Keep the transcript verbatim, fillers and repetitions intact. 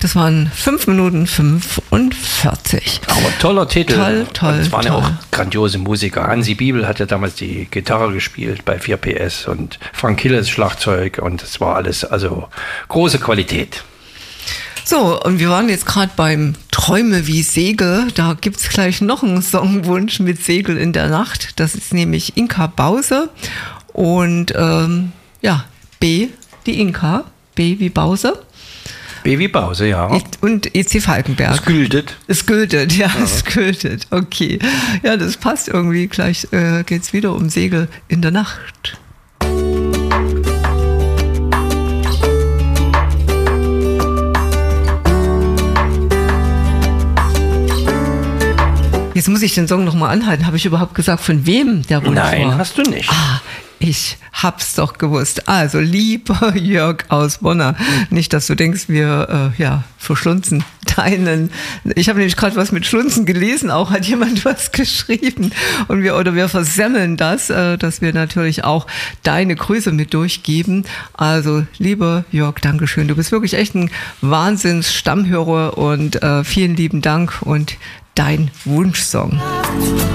Das waren fünf Minuten fünfundvierzig. Aber toller Titel. Toll, toll. Und es waren toll. ja auch grandiose Musiker. Hansi Bibel hat ja damals die Gitarre gespielt bei vier P S und Frank Hilles Schlagzeug und es war alles, also große Qualität. So, und wir waren jetzt gerade beim Träume wie Segel. Da gibt es gleich noch einen Songwunsch mit Segel in der Nacht. Das ist nämlich Inka Bause. Und ähm, ja, B, die Inka. B wie Bause. B wie Bause, ja. Und E C Falkenberg. Es gültet. Es gültet, ja, ja, es gültet. Okay. Ja, das passt irgendwie. Gleich äh, geht es wieder um Segel in der Nacht. Jetzt muss ich den Song nochmal anhalten. Habe ich überhaupt gesagt, von wem der Wunsch war? Nein, hast du nicht. Ah, ich hab's doch gewusst. Also, lieber Jörg aus Bonner, nicht, dass du denkst, wir äh, ja, verschlunzen deinen. Ich habe nämlich gerade was mit Schlunzen gelesen, auch hat jemand was geschrieben. Und wir, oder wir versemmeln das, äh, dass wir natürlich auch deine Grüße mit durchgeben. Also, lieber Jörg, Dankeschön. Du bist wirklich echt ein Wahnsinns-Stammhörer und äh, vielen lieben Dank und dein Wunschsong.